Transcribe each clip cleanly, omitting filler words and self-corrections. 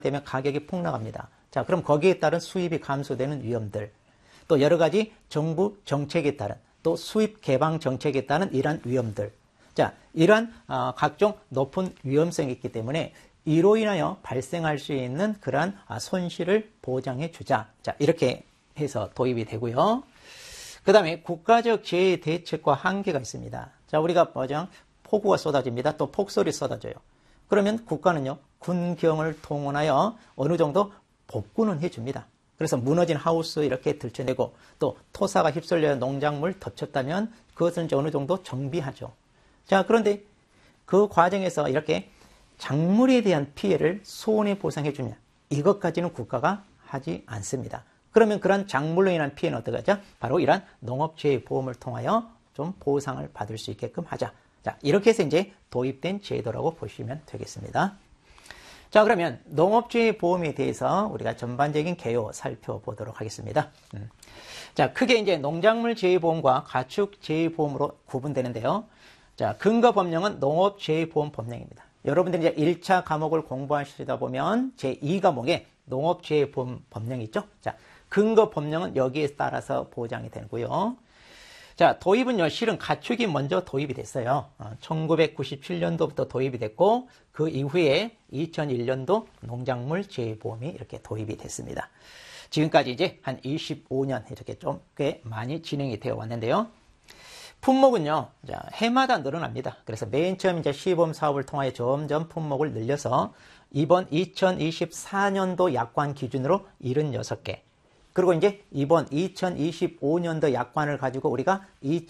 되면 가격이 폭락합니다. 자, 그럼 거기에 따른 수입이 감소되는 위험들, 또 여러 가지 정부 정책에 따른, 또 수입 개방 정책에 따른 이러한 위험들. 자, 이러한 각종 높은 위험성이 있기 때문에 이로 인하여 발생할 수 있는 그러한 손실을 보장해 주자. 자, 이렇게 해서 도입이 되고요. 그 다음에 국가적 재해 대책과 한계가 있습니다. 자, 우리가 폭우가 쏟아집니다. 또 폭설이 쏟아져요. 그러면 국가는요, 군경을 동원하여 어느 정도 복구는 해줍니다. 그래서 무너진 하우스 이렇게 들춰내고, 또 토사가 휩쓸려 농작물 덮쳤다면 그것을 이제 어느 정도 정비하죠. 자, 그런데 그 과정에서 이렇게 작물에 대한 피해를 손해보상해 주냐, 이것까지는 국가가 하지 않습니다. 그러면 그런 작물로 인한 피해는 어떻게 하죠? 바로 이러한 농업재해보험을 통하여 좀 보상을 받을 수 있게끔 하자. 자, 이렇게 해서 이제 도입된 제도라고 보시면 되겠습니다. 자, 그러면 농업재해보험에 대해서 우리가 전반적인 개요 살펴보도록 하겠습니다. 자, 크게 이제 농작물재해보험과 가축재해보험으로 구분되는데요. 자, 근거법령은 농업재해보험 법령입니다. 여러분들이 이제 1차 과목을 공부하시다 보면 제2과목에 농업재해보험 법령이 있죠. 자, 근거법령은 여기에 따라서 보장이 되고요. 자, 도입은요, 실은 가축이 먼저 도입이 됐어요. 1997년도부터 도입이 됐고, 그 이후에 2001년도 농작물 재해보험이 이렇게 도입이 됐습니다. 지금까지 이제 한 25년 이렇게 좀 꽤 많이 진행이 되어 왔는데요. 품목은요, 자, 해마다 늘어납니다. 그래서 맨 처음 이제 시범 사업을 통하여 점점 품목을 늘려서 이번 2024년도 약관 기준으로 76개. 그리고 이제 이번 2025년도 약관을 가지고 우리가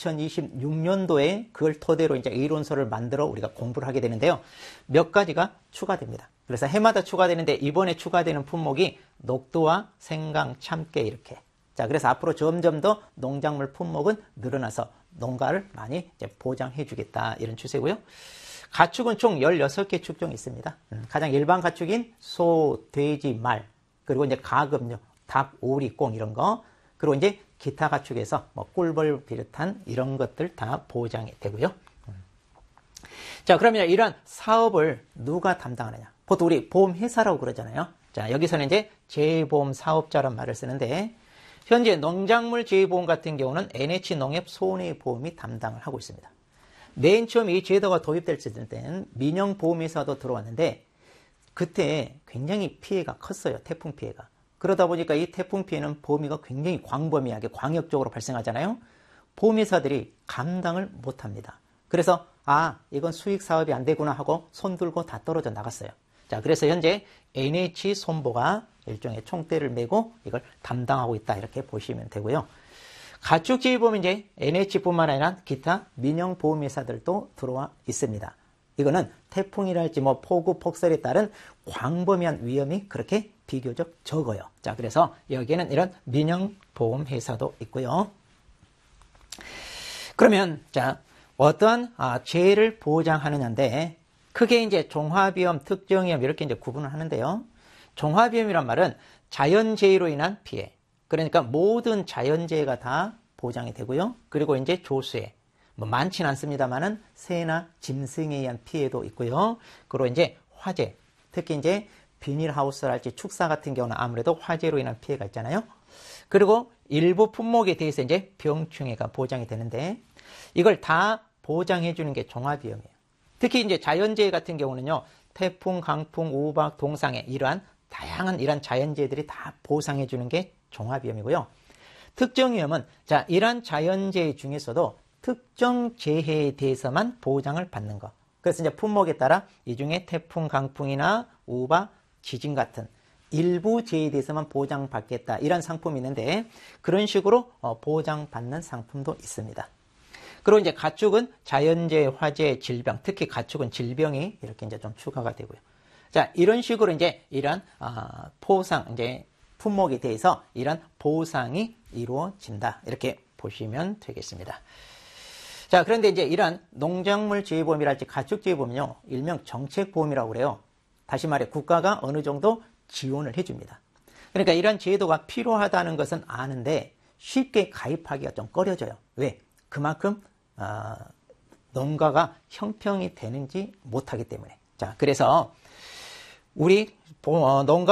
2026년도에 그걸 토대로 이제 이론서를 만들어 우리가 공부를 하게 되는데요. 몇 가지가 추가됩니다. 그래서 해마다 추가되는데 이번에 추가되는 품목이 녹두와 생강, 참깨 이렇게. 자, 그래서 앞으로 점점 더 농작물 품목은 늘어나서 농가를 많이 이제 보장해 주겠다, 이런 추세고요. 가축은 총 16개 축종이 있습니다. 가장 일반 가축인 소, 돼지, 말, 그리고 이제 가금요. 닭, 오리, 꽁 이런 거, 그리고 이제 기타 가축에서 뭐 꿀벌 비롯한 이런 것들 다 보장이 되고요. 자, 그러면 이런 사업을 누가 담당하느냐? 보통 우리 보험회사라고 그러잖아요. 자, 여기서는 이제 재해보험 사업자란 말을 쓰는데, 현재 농작물 재해보험 같은 경우는 NH농협손해보험이 담당을 하고 있습니다. 맨 처음 이 제도가 도입될 때는 민영보험회사도 들어왔는데, 그때 굉장히 피해가 컸어요. 태풍 피해가. 그러다 보니까 이 태풍 피해는 보험료가 굉장히 광범위하게 광역적으로 발생하잖아요. 보험회사들이 감당을 못합니다. 그래서 이건 수익 사업이 안 되구나 하고 손 들고 다 떨어져 나갔어요. 자, 그래서 현재 NH손보가 일종의 총대를 메고 이걸 담당하고 있다, 이렇게 보시면 되고요. 가축재해보험은 이제 NH뿐만 아니라 기타 민영보험회사들도 들어와 있습니다. 이거는 태풍이랄지 뭐 폭우, 폭설에 따른 광범위한 위험이 그렇게 비교적 적어요. 자, 그래서 여기에는 이런 민영보험회사도 있고요. 그러면 자, 어떤 재해를 보장하느냐인데, 크게 이제 종합위험, 특정위험 이렇게 이제 구분을 하는데요. 종합위험이란 말은 자연재해로 인한 피해, 그러니까 모든 자연재해가 다 보장이 되고요. 그리고 이제 조수해, 뭐 많지는 않습니다만은 새나 짐승에 의한 피해도 있고요. 그리고 이제 화재, 특히 이제 비닐하우스랄지 축사 같은 경우는 아무래도 화재로 인한 피해가 있잖아요. 그리고 일부 품목에 대해서 이제 병충해가 보장이 되는데, 이걸 다 보장해 주는 게 종합위험이에요. 특히 이제 자연재해 같은 경우는요, 태풍, 강풍, 우박, 동상해, 이러한 다양한 이런 자연재해들이 다 보상해 주는 게 종합위험이고요. 특정위험은 자, 이러한 자연재해 중에서도 특정 재해에 대해서만 보장을 받는 거. 그래서 이제 품목에 따라 이 중에 태풍, 강풍이나 우박, 지진 같은 일부 재해에 대해서만 보장받겠다, 이런 상품이 있는데, 그런 식으로 보장받는 상품도 있습니다. 그리고 이제 가축은 자연재해, 화재, 질병, 특히 가축은 질병이 이렇게 이제 좀 추가가 되고요. 자, 이런 식으로 이제 이런 포상, 이제 품목에 대해서 이런 보상이 이루어진다, 이렇게 보시면 되겠습니다. 자, 그런데 이제 이런 농작물 재해보험이랄지 가축재해보험은요, 일명 정책보험이라고 그래요. 다시 말해 국가가 어느 정도 지원을 해줍니다. 그러니까 이런 제도가 필요하다는 것은 아는데 쉽게 가입하기가 좀 꺼려져요. 왜? 그만큼 농가가 형평이 되는지 못하기 때문에. 자, 그래서 우리 농가